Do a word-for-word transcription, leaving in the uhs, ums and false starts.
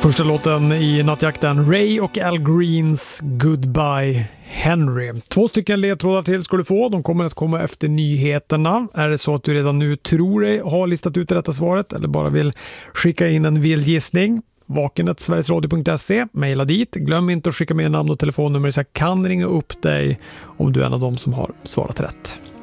Första låten i nattjakten, Ray och Al Greens Goodbye Henry. Två stycken ledtrådar till ska du få. De kommer att komma efter nyheterna. Är det så att du redan nu tror dig ha listat ut det rätta svaret eller bara vill skicka in en vild gissning? Vakenet sverigesradio punkt se, mejla dit. Glöm inte att skicka med namn och telefonnummer så jag kan ringa upp dig om du är en av dem som har svarat rätt.